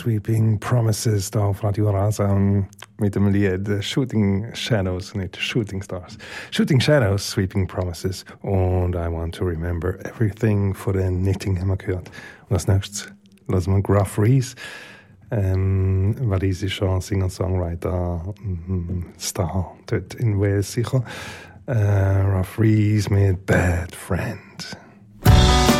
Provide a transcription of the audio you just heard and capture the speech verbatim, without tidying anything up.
Sweeping Promises da auf Radio Rasa mit dem Lied Shooting Shadows, nicht Shooting Stars. Shooting Shadows, Sweeping Promises und I Want to Remember Everything von den Knitting haben wir gehört. Und als nächstes lassen wir Gruff Rhys, ähm, walisischer Singer-Songwriter, mm, Star dort in Wales sicher. Äh, Gruff Rhys mit Bad Friend.